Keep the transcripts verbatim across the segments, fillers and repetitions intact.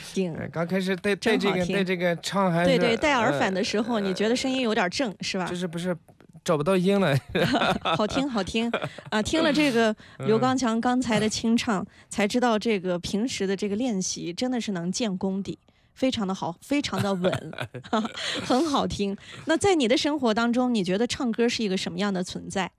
听。 刚开始带带这个带这个唱还是对对戴耳返的时候，呃、你觉得声音有点正是吧？ 就是不是找不到音了， 好听好听啊！听了这个刘刚强刚才的清唱，才知道这个平时的这个练习真的是能见功底。非常的好，非常的稳，很好听。那在你的生活当中，你觉得唱歌是一个什么样的存在？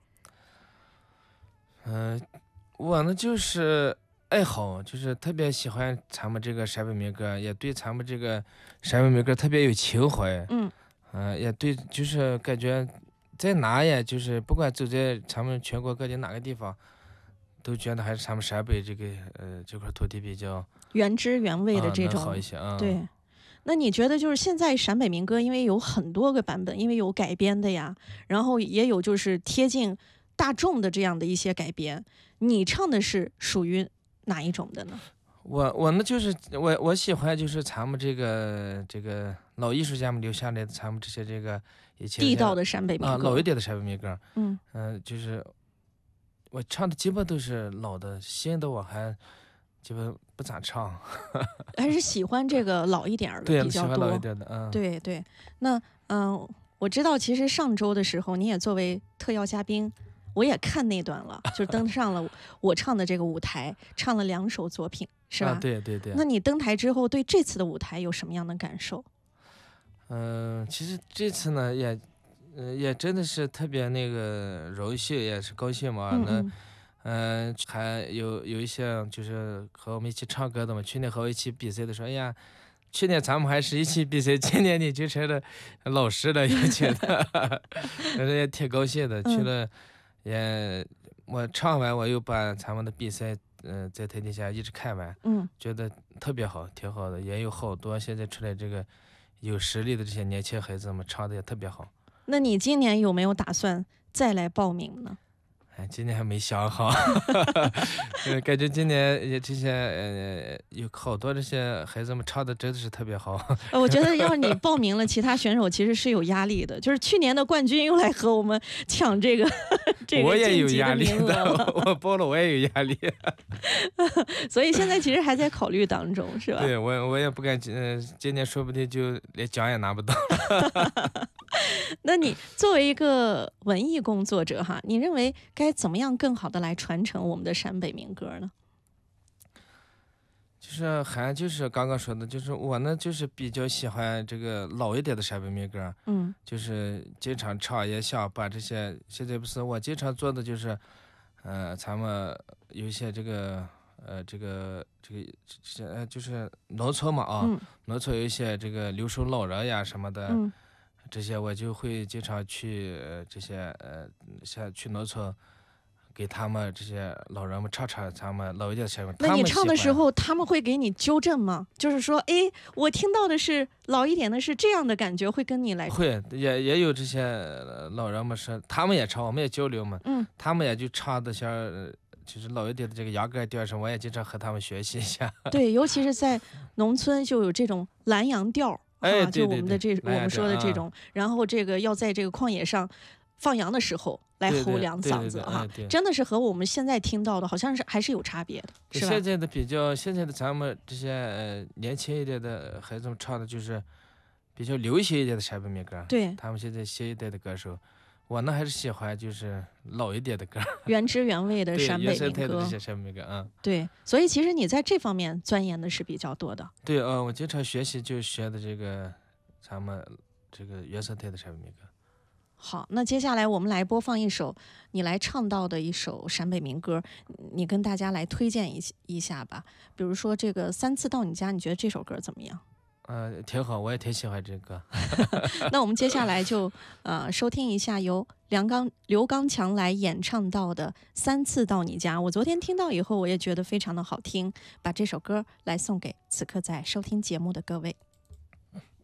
嗯、呃，我呢就是爱好，就是特别喜欢咱们这个陕北民歌，也对咱们这个陕北民歌特别有情怀。 嗯， 嗯、呃，也对，就是感觉在哪呀，就是不管走在咱们全国各地哪个地方，都觉得还是咱们陕北这个呃这块土地比较原汁原味的这种、 啊、好一些啊。 对。那你觉得就是现在陕北民歌，因为有很多个版本，因为有改编的呀，然后也有就是贴近大众的这样的一些改编，你唱的是属于哪一种的呢？ 我我呢就是我我喜欢就是咱们这个这个老艺术家们留下来的咱们这些这个以前地道的陕北民歌、 啊、老一点的陕北民歌。 嗯嗯、呃，就是我唱的基本都是老的，新的我还基本不咋唱。 还是喜欢这个老一点的比较多。 对，喜欢老一点的。嗯， 对对。那嗯、呃，我知道其实上周的时候你也作为特邀嘉宾，我也看那段了，就登上了我唱的这个舞台，唱了两首作品，是吧？ 啊，对对对。 那你登台之后对这次的舞台有什么样的感受？ 嗯、呃，其实这次呢也，呃，也真的是特别那个荣幸，也是高兴嘛。 嗯那，嗯、呃，还有有一些就是和我们一起唱歌的嘛，去年和我一起比赛的时候，哎呀，去年咱们还是一起比赛，今年你就成了老师了，也觉得，反正也挺高兴的。去了，也我唱完，我又把咱们的比赛，嗯、呃，在台底下一直看完， 嗯， 觉得特别好，挺好的，也有好多现在出来这个有实力的这些年轻孩子们唱的也特别好。 那你今年有没有打算再来报名呢？ 哎，今年还没想好，感觉今年也这些呃有好多这些孩子们唱的真的是特别好。 呃，我觉得要是你报名了，其他选手其实是有压力的，就是去年的冠军又来和我们抢这个这个我也有晋级压力名额的， 了我报了我也有压力。 所以现在其实还在考虑当中，是吧？ 对，我我也不敢，嗯、呃，今年说不定就连奖也拿不到。 那你作为一个文艺工作者哈，你认为该怎么样更好的来传承我们的陕北民歌呢？ 就是还就是刚刚说的，就是我呢就是比较喜欢这个老一点的陕北民歌， 嗯， 就是经常唱，也想把这些现在不是我经常做的就是，呃，咱们有一些这个呃这个这个这呃就是农村嘛啊， 嗯、 农村有一些这个留守老人呀什么的。 嗯， 这些我就会经常去、呃、这些呃像去农村给他们这些老人们唱唱咱们老一点的陕北。 那你唱的时候他们会给你纠正吗？就是说，哎，我听到的是老一点的是这样的感觉，会跟你来会也也有这些老人们是他们也唱，我们也交流嘛。 嗯，他们也就唱的像就是老一点的这个秧歌调上，我也经常和他们学习一下。 对，尤其是在农村就有这种蓝洋调。 哎， 啊，就我们的这对对对我们说的这种、 啊， 然后这个要在这个旷野上放羊的时候来吼两嗓子哈，真的是和我们现在听到的好像是还是有差别的，是吧？ 现在的比较，现在的咱们这些呃年轻一点的孩子们唱的就是比较流行一点的陕北民歌， 对， 他们现在新一代的歌手。我呢还是喜欢就是老一点的歌， 原汁原味的陕北民歌， 原生态的这些陕北民歌啊。 对，所以其实你在这方面钻研的是比较多的。 对啊、呃，我经常学习就学的这个咱们这个原生态的陕北民歌。 好，那接下来我们来播放一首你来唱到的一首陕北民歌，你跟大家来推荐一一下吧。比如说这个《三次到你家》，你觉得这首歌怎么样？ 呃，挺好，我也挺喜欢这个。 那我们接下来就呃收听一下由梁刚刘刚强来演唱到的《三次到你家》。我昨天听到以后，我也觉得非常的好听，把这首歌来送给此刻在收听节目的各位。